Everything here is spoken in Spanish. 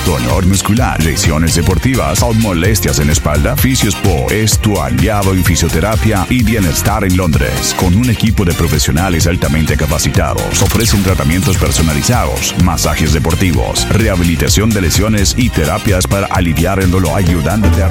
dolor muscular, lesiones deportivas o molestias en espalda, Fisiospo es tu aliado en fisioterapia y bienestar en Londres. Con un equipo de profesionales altamente capacitados, ofrecen tratamientos personalizados, masajes deportivos, rehabilitación de lesiones y terapias para aliviar el dolor, ayudándote a